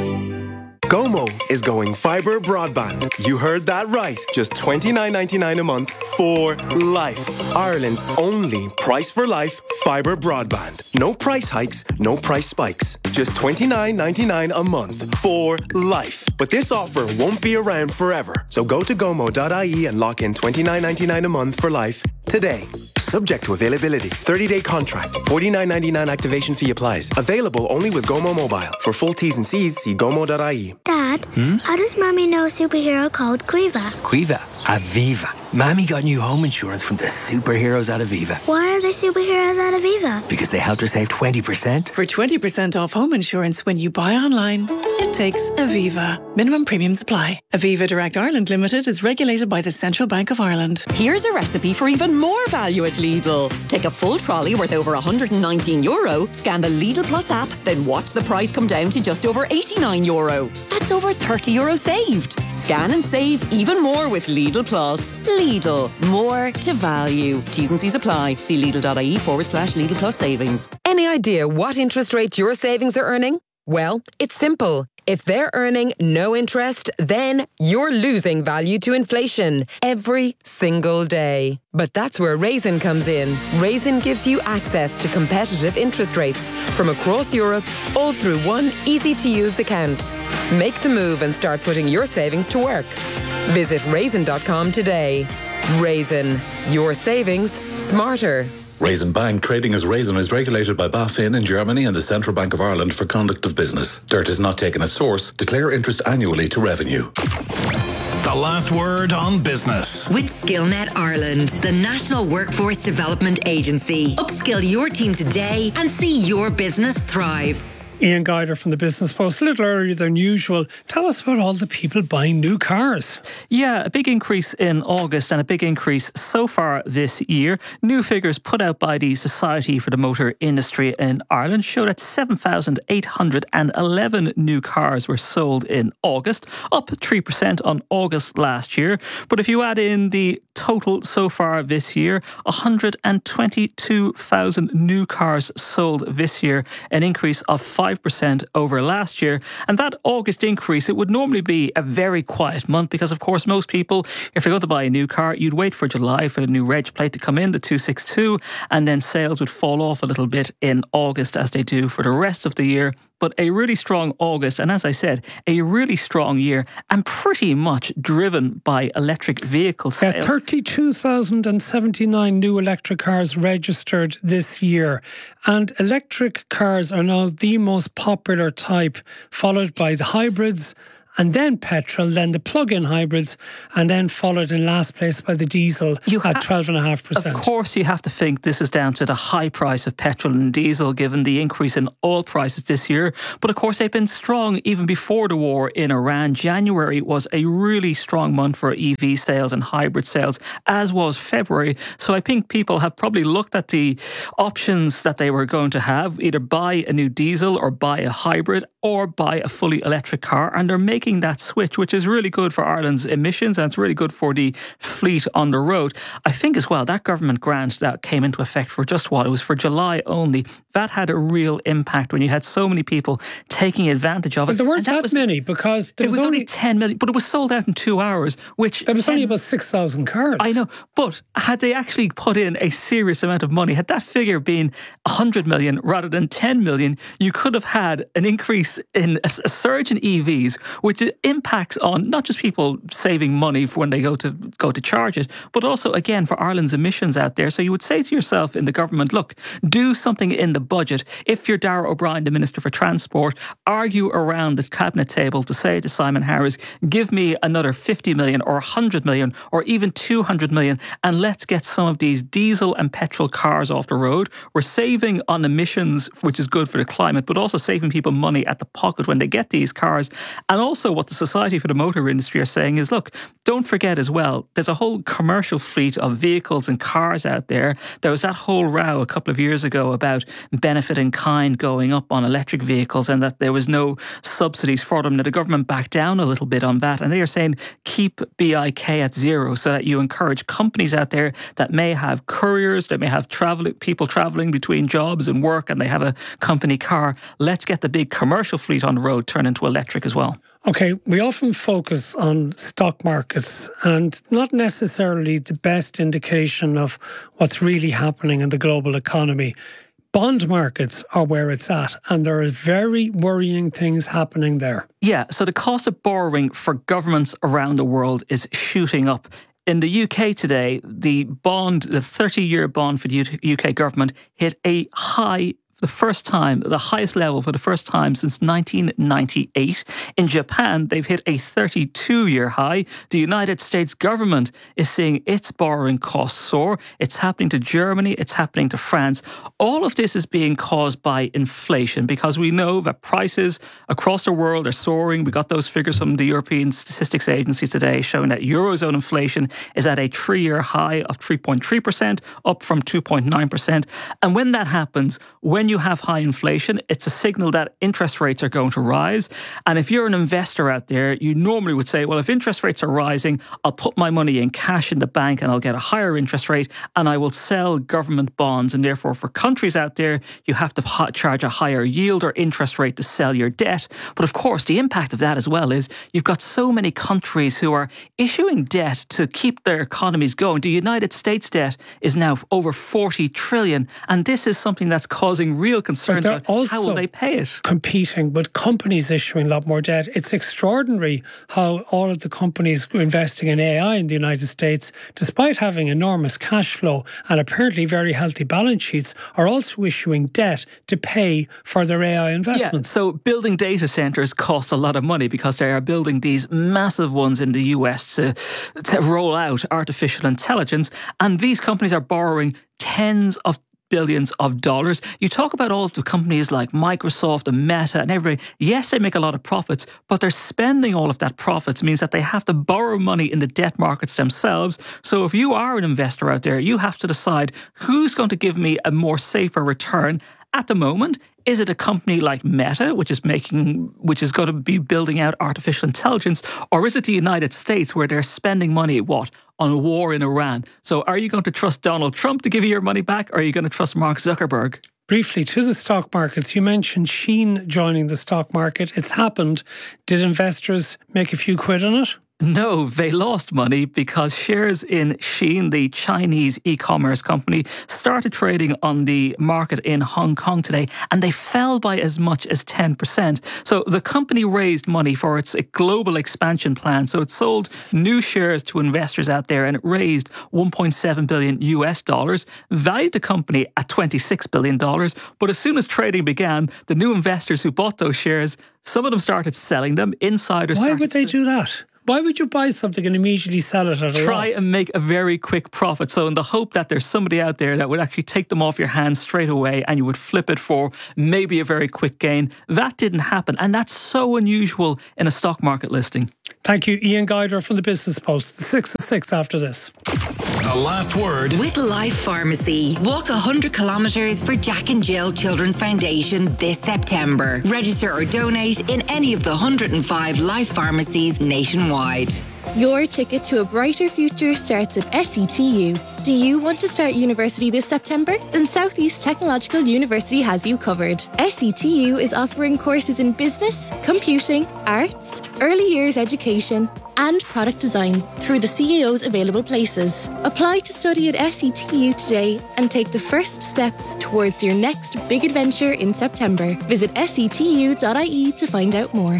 Gomo is going fibre broadband. You heard that right. Just $29.99 a month for life. Ireland's only price for life fibre broadband. No price hikes, no price spikes. Just $29.99 a month for life. But this offer won't be around forever. So go to gomo.ie and lock in $29.99 a month for life today. Subject to availability. 30-day contract. $49.99 activation fee applies. Available only with Gomo Mobile. For full T's and C's, see gomo.ie. Dad, how does Mommy know a superhero called Quiva? Quiva? Aviva. Mammy got new home insurance from the superheroes at Aviva. Why are they superheroes at Aviva? Because they helped her save 20%. For 20% off home insurance when you buy online, it takes Aviva. Minimum premiums apply. Aviva Direct Ireland Limited is regulated by the Central Bank of Ireland. Here's a recipe for even more value at Lidl. Take a full trolley worth over €119, scan the Lidl Plus app, then watch the price come down to just over €89. That's over €30 saved. Scan and save even more with Lidl Plus. Lidl, more to value. T's and C's apply. See Lidl.ie/Lidl Plus savings. Any idea what interest rate your savings are earning? Well, it's simple. If they're earning no interest, then you're losing value to inflation every single day. But that's where Raisin comes in. Raisin gives you access to competitive interest rates from across Europe, all through one easy-to-use account. Make the move and start putting your savings to work. Visit raisin.com today. Raisin, your savings smarter. Raisin Bank trading as Raisin is regulated by BaFin in Germany and the Central Bank of Ireland for conduct of business. Dirt is not taken as source. Declare interest annually to revenue. The last word on business. With Skillnet Ireland, the National Workforce Development Agency. Upskill your team today and see your business thrive. Ian Guider from the Business Post, a little earlier than usual. Tell us about all the people buying new cars. Yeah, a big increase in August and a big increase so far this year. New figures put out by the Society for the Motor Industry in Ireland show that 7,811 new cars were sold in August, up 3% on August last year. But if you add in the total so far this year, 122,000 new cars sold this year, an increase of 5% 5% over last year. And that August increase, it would normally be a very quiet month because, of course, most people, if they're going to buy a new car, you'd wait for July for the new reg plate to come in, the 262, and then sales would fall off a little bit in August as they do for the rest of the year. But a really strong August, and as I said, a really strong year, and pretty much driven by electric vehicle sales. 32,079 new electric cars registered this year. And electric cars are now the most popular type, followed by the hybrids, and then petrol, then the plug-in hybrids, and then followed in last place by the diesel at 12.5%. Of course, you have to think this is down to the high price of petrol and diesel, given the increase in oil prices this year. But of course, they've been strong even before the war in Iran. January was a really strong month for EV sales and hybrid sales, as was February. So I think people have probably looked at the options that they were going to have, either buy a new diesel or buy a hybrid or buy a fully electric car, and they're making that switch, which is really good for Ireland's emissions, and it's really good for the fleet on the road. I think as well, that government grant that came into effect for just what? It was for July only. That had a real impact when you had so many people taking advantage of it. But there weren't that many, because there was only 10 million, but it was sold out in 2 hours, which... There was only about 6,000 cars. I know, but had they actually put in a serious amount of money, had that figure been 100 million rather than 10 million, you could have had an increase in a surge in EVs, which impacts on not just people saving money for when they go to charge it, but also, again, for Ireland's emissions out there. So you would say to yourself in the government, look, do something in the budget. If you're Darragh O'Brien, the Minister for Transport, argue around the cabinet table to say to Simon Harris, give me another 50 million or 100 million or even 200 million, and let's get some of these diesel and petrol cars off the road. We're saving on emissions, which is good for the climate, but also saving people money at the pocket when they get these cars. And also what the Society for the Motor Industry are saying is, look, don't forget as well, there's a whole commercial fleet of vehicles and cars out there. There was that whole row a couple of years ago about benefit in kind going up on electric vehicles and that there was no subsidies for them. Now, the government backed down a little bit on that, and they are saying keep BIK at zero so that you encourage companies out there that may have couriers, that may have people travelling between jobs and work, and they have a company car. Let's get the big commercial fleet on the road turn into electric as well. Okay, we often focus on stock markets, and not necessarily the best indication of what's really happening in the global economy. Bond markets are where it's at, and there are very worrying things happening there. Yeah, so the cost of borrowing for governments around the world is shooting up. In the UK today, the 30-year bond for the UK government hit a high the highest level for the first time since 1998. In Japan, they've hit a 32-year high. The United States government is seeing its borrowing costs soar. It's happening to Germany. It's happening to France. All of this is being caused by inflation, because we know that prices across the world are soaring. We got those figures from the European Statistics Agency today showing that Eurozone inflation is at a 3-year high of 3.3%, up from 2.9%. And when that happens, when you have high inflation, it's a signal that interest rates are going to rise. And if you're an investor out there, you normally would say, well, if interest rates are rising, I'll put my money in cash in the bank and I'll get a higher interest rate and I will sell government bonds. And therefore, for countries out there, you have to charge a higher yield or interest rate to sell your debt. But of course, the impact of that as well is you've got so many countries who are issuing debt to keep their economies going. The United States debt is now over 40 trillion. And this is something that's causing real concerns about how will they pay it. Competing with companies issuing a lot more debt. It's extraordinary how all of the companies investing in AI in the United States, despite having enormous cash flow and apparently very healthy balance sheets, are also issuing debt to pay for their AI investments. Yeah, so building data centers costs a lot of money because they are building these massive ones in the US to roll out artificial intelligence, and these companies are borrowing tens of billions of dollars. You talk about all of the companies like Microsoft and Meta and everybody. Yes, they make a lot of profits, but they're spending all of that profits means that they have to borrow money in the debt markets themselves. So if you are an investor out there, you have to decide who's going to give me a more safer return. At the moment, is it a company like Meta, which is going to be building out artificial intelligence, or is it the United States where they're spending money, on a war in Iran? So are you going to trust Donald Trump to give you your money back, or are you going to trust Mark Zuckerberg? briefly to the stock markets. You mentioned Shein joining the stock market. It's happened. Did investors make a few quid on it? No, they lost money because shares in Shein, the Chinese e-commerce company, started trading on the market in Hong Kong today, and they fell by as much as 10%. So the company raised money for its global expansion plan. So it sold new shares to investors out there, and it raised $1.7 billion US, valued the company at $26 billion. But as soon as trading began, the new investors who bought those shares, some of them started selling them. Insiders. Why would they do that? Why would you buy something and immediately sell it at a Try loss? and make a very quick profit. So in the hope that there's somebody out there that would actually take them off your hands straight away and you would flip it for maybe a very quick gain. That didn't happen. And that's so unusual in a stock market listing. Thank you, Ian Guider from the Business Post. The 6 to 6 after this. The last word. With Life Pharmacy. Walk 100 kilometres for Jack and Jill Children's Foundation this September. Register or donate in any of the 105 Life Pharmacies nationwide. Your ticket to a brighter future starts at SETU. Do you want to start university this September? Then South East Technological University has you covered. SETU is offering courses in business, computing, arts, early years education, and product design through the CAO's available places. Apply to study at SETU today and take the first steps towards your next big adventure in September. Visit setu.ie to find out more.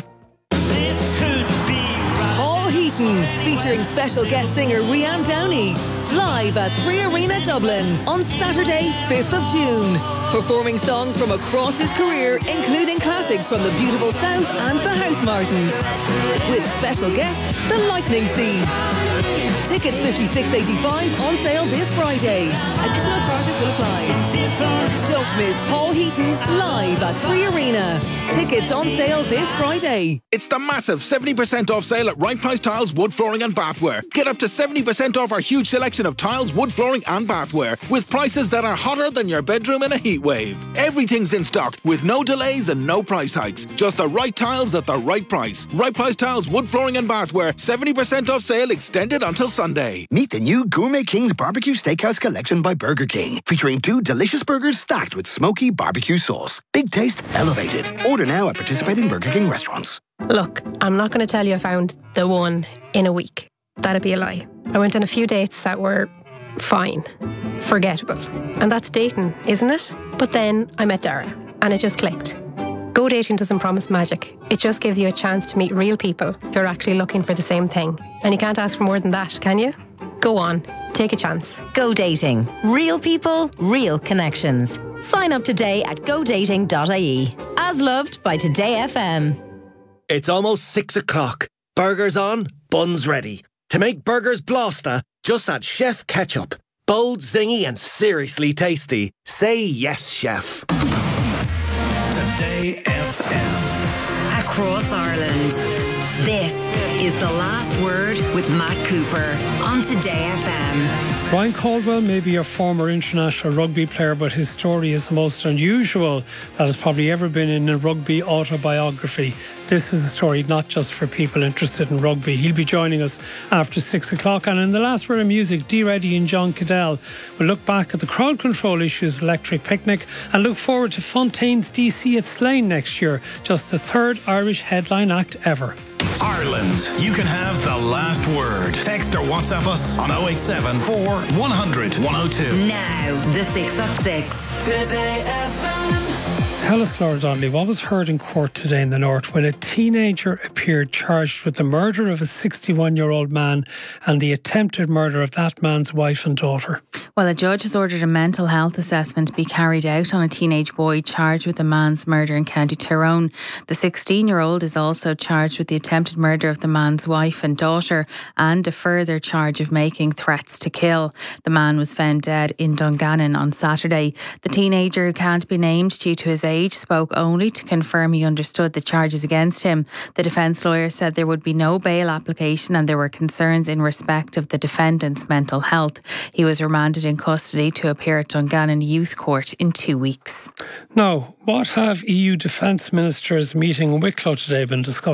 Featuring special guest singer Rianne Downey, live at 3 Arena Dublin on Saturday, 5th of June. Performing songs from across his career, including classics from the beautiful South and the Housemartins. With special guests, the Lightning Seeds. Tickets $56.85 on sale this Friday. Additional charges will apply. Don't miss Paul Heaton live at 3 Arena. Tickets on sale this Friday. It's the massive 70% off sale at Right Price Tiles, Wood Flooring and Bathware. Get up to 70% off our huge selection of tiles, wood flooring and bathware with prices that are hotter than your bedroom in a heat wave. Everything's in stock with no delays and no price hikes. Just the right tiles at the right price. Right Price Tiles, Wood Flooring and Bathware. 70% off sale extended until Sunday. Meet the new Gourmet King's Barbecue Steakhouse Collection by Burger King, featuring 2 delicious burgers stacked with smoky barbecue sauce. Big taste, elevated. Order now at participating Burger King restaurants. Look, I'm not going to tell you I found the one in a week. That'd be a lie. I went on a few dates that were fine, forgettable. And that's dating, isn't it? But then I met Dara, and it just clicked. Go dating doesn't promise magic. It just gives you a chance to meet real people who are actually looking for the same thing. And you can't ask for more than that, can you? Go on, take a chance. Go Dating. Real people, real connections. Sign up today at godating.ie. As loved by Today FM. It's almost 6 o'clock. Burgers on, buns ready. To make burgers blasta, just add Chef Ketchup. Bold, zingy and seriously tasty. Say yes, chef. Today FM. Across Ireland. This is The Last Word with Matt Cooper on Today FM. Ryan Caldwell may be a former international rugby player, but his story is the most unusual that has probably ever been in a rugby autobiography. This is a story not just for people interested in rugby. He'll be joining us after 6 o'clock. And in the last word of music, Dee Reddy and John Cadell will look back at the crowd control issues, Electric Picnic, and look forward to Fontaine's DC at Slane next year. Just the 3rd Irish headline act ever. Ireland, you can have the last word. Text or WhatsApp us on 087 4100 102. Now, the 6 at 6. Today FM. Tell us, Laura Donnelly, what was heard in court today in the North when a teenager appeared charged with the murder of a 61-year-old man and the attempted murder of that man's wife and daughter? Well, a judge has ordered a mental health assessment to be carried out on a teenage boy charged with the man's murder in County Tyrone. The 16-year-old is also charged with the attempted murder of the man's wife and daughter and a further charge of making threats to kill. The man was found dead in Dungannon on Saturday. The teenager, who can't be named due to his age, spoke only to confirm he understood the charges against him. The defence lawyer said there would be no bail application and there were concerns in respect of the defendant's mental health. He was remanded in custody to appear at Dungannon Youth Court in 2 weeks. Now, what have EU defence ministers meeting in Wicklow today been discussing?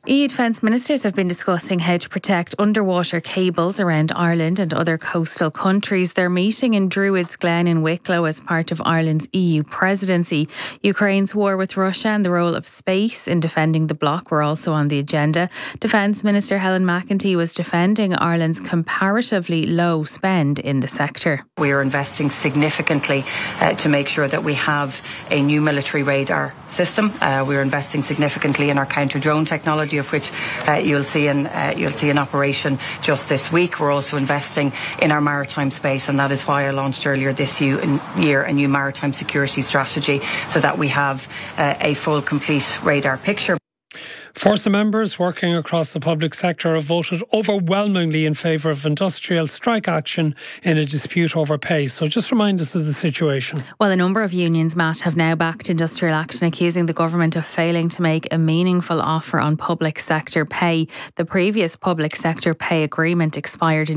EU defence ministers have been discussing how to protect underwater cables around Ireland and other coastal countries. They're meeting in Druids Glen in Wicklow as part of Ireland's EU presidency. Ukraine's war with Russia and the role of space in defending the bloc were also on the agenda. Defence Minister Helen McEntee was defending Ireland's comparatively low spend in the sector. We are investing significantly to make sure that we have a new military radar system. We are investing significantly in our counter-drone technology, of which you'll see in operation just this week. We're also investing in our maritime space, and that is why I launched earlier this year a new maritime security strategy, so that we have a full, complete radar picture. Force members working across the public sector have voted overwhelmingly in favour of industrial strike action in a dispute over pay. So just remind us of the situation. Well, a number of unions, Matt, have now backed industrial action, accusing the government of failing to make a meaningful offer on public sector pay. The previous public sector pay agreement expired in